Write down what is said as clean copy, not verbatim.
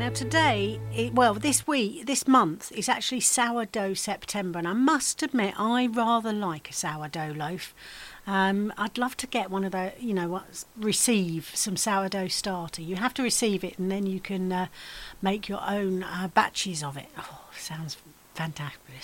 Now today, this month is actually sourdough September, and I must admit I rather like a sourdough loaf. I'd love to get one of the, receive some sourdough starter. You have to receive it, and then you can make your own batches of it. Oh, sounds fantastic.